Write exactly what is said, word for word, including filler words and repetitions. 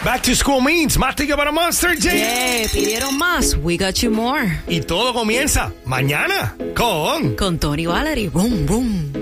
Back to School means más ticket para Monster Jam. Yeah, pidieron más. We got you more. Y todo comienza mañana con... Con Tony Valerie. Boom, boom.